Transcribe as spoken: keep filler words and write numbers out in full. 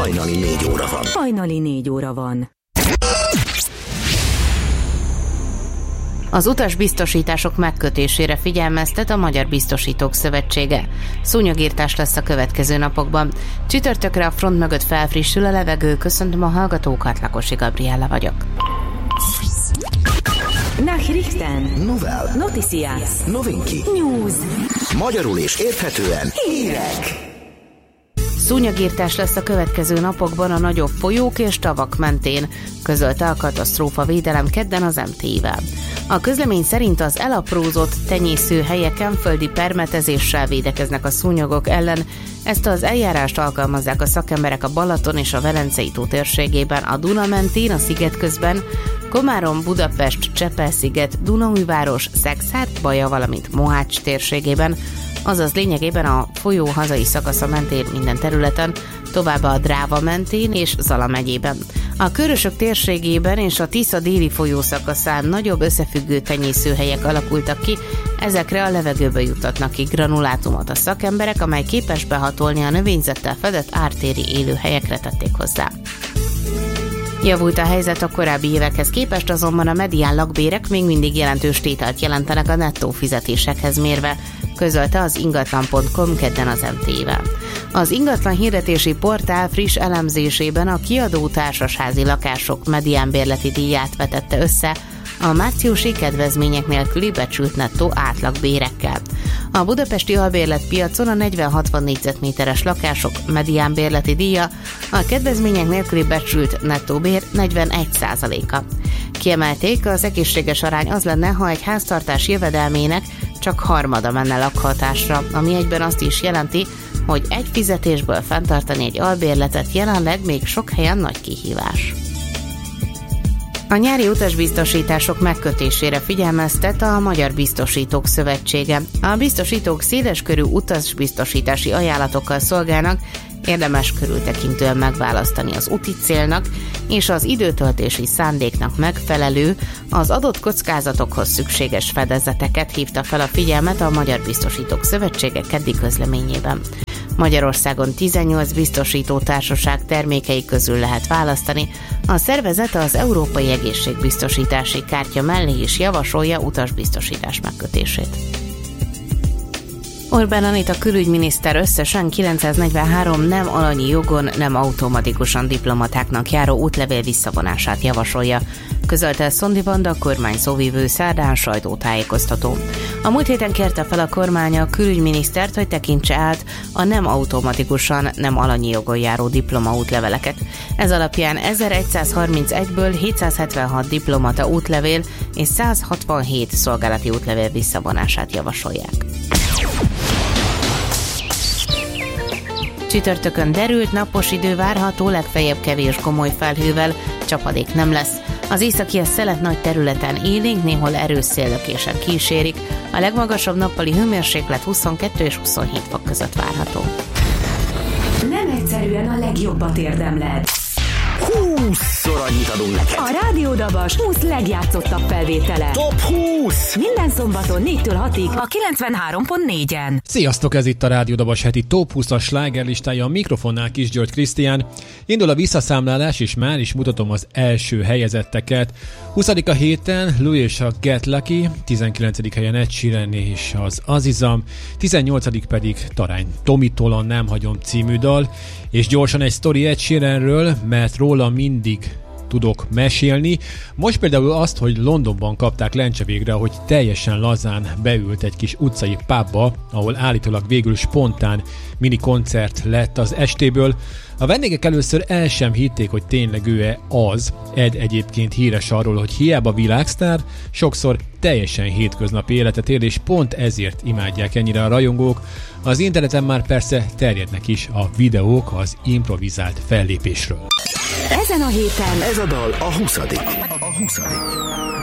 Hajnali négy óra van. Hajnali négy óra van. Az utasbiztosítások megkötésére figyelmeztet a Magyar Biztosítók Szövetsége. Szúnyogírtás lesz a következő napokban. Csütörtökre a front mögött felfrissül a levegő. Köszöntöm a hallgatókat, Lakosi Gabriella vagyok. Nachrichten. Novel. Noticias. Novinki. News. Magyarul és érthetően Hírek. Szúnyogírtás lesz a következő napokban a nagyobb folyók és tavak mentén, közölte a katasztrófavédelem kedden az em té i-vel. A közlemény szerint az elaprózott tenyészőhelyeken földi permetezéssel védekeznek a szúnyogok ellen. Ezt az eljárást alkalmazzák a szakemberek a Balaton és a Velencei tó térségében, a Duna mentén, a Szigetközben, Komárom, Budapest, Csepel-sziget, Dunaújváros, Szekszárd, Baja, valamint Mohács térségében, azaz lényegében a folyó hazai szakasza mentén minden területen, továbbá a Dráva mentén és Zala megyében. A Körösök térségében és a Tisza déli folyószakaszán nagyobb összefüggő tenyészőhelyek alakultak ki, ezekre a levegőbe juttatnak ki granulátumot a szakemberek, amely képes behatolni a növényzettel fedett ártéri élőhelyekre, tették hozzá. Javult a helyzet a korábbi évekhez képest, azonban a medián lakbérek még mindig jelentős tételt jelentenek a nettó fizetésekhez mérve, közölte az ingatlan pont com kedden az em té i-vel. Az ingatlan hirdetési portál friss elemzésében a kiadó társasházi lakások mediánbérleti díját vetette össze a márciusi kedvezmények nélküli becsült nettó átlagbérekkel. A budapesti albérletpiacon a negyven-hatvan négyzetméteres lakások mediánbérleti díja a kedvezmények nélküli becsült nettó bér negyvenegy százaléka. Kiemelték, az egészséges arány az lenne, ha egy háztartás jövedelmének csak harmada menne lakhatásra, ami egyben azt is jelenti, hogy egy fizetésből fenntartani egy albérletet jelenleg még sok helyen nagy kihívás. A nyári utasbiztosítások megkötésére figyelmeztet a Magyar Biztosítók Szövetsége. A biztosítók széleskörű utasbiztosítási ajánlatokkal szolgálnak, érdemes körültekintően megválasztani az úti célnak és az időtöltési szándéknak megfelelő, az adott kockázatokhoz szükséges fedezeteket, hívta fel a figyelmet a Magyar Biztosítók Szövetsége keddi közleményében. Magyarországon tizennyolc biztosító társaság termékei közül lehet választani. A szervezet az Európai Egészségbiztosítási Kártya mellé is javasolja utasbiztosítás megkötését. Orbán Anita külügyminiszter összesen kilencszáznegyvenhárom nem alanyi jogon, nem automatikusan diplomatáknak járó útlevél visszavonását javasolja, közölte Szondi Vanda, kormány szóvivő szerdán sajtótájékoztató. A múlt héten kérte fel a kormány a külügyminisztert, hogy tekintse át a nem automatikusan, nem alanyi jogon járó diplomaútleveleket. Ez alapján ezeregyszázharmincegyből hétszázhetvenhat diplomata útlevél és száz hatvanhét szolgálati útlevél visszavonását javasolják. Csütörtökön derült, napos idő várható, legfeljebb kevés komoly felhővel, csapadék nem lesz. Az északias szelet nagy területen élénk, néhol erős széllökések kísérik. A legmagasabb nappali hőmérséklet huszonkettő és huszonhét fok között várható. Nem egyszerűen a legjobbat érdemled. húszszor annyit adunk neked. A Rádió Dabas húsz legjátszottabb felvétele. Top húsz! Minden szombaton négytől hatig a kilencvenhárom pont négyen. Sziasztok, ez itt a Rádió Dabas heti Top húszas slágerlistája, a mikrofonnál Kis György Krisztián. Indul a visszaszámlálás, és már is mutatom az első helyezetteket. huszadik a héten Louis és a Get Lucky, tizenkilencedik helyen Ed Sheeran és az Azizam, tizennyolcadik pedig Tarány Tomitól a Nem hagyom című dal, és gyorsan egy sztori Ed Sheeranről, mert róla mindig tudok mesélni. Most például azt, hogy Londonban kapták lencse végre, hogy teljesen lazán beült egy kis utcai pubba, ahol állítólag végül spontán mini koncert lett az estéből. A vendégek először el sem hitték, hogy tényleg ő az. Ed egyébként híres arról, hogy hiába világsztár, sokszor teljesen hétköznapi életet él, és pont ezért imádják ennyire a rajongók. Az interneten már persze terjednek is a videók az improvizált fellépésről. Ezen a héten Ez a dal a huszadik. A huszadik.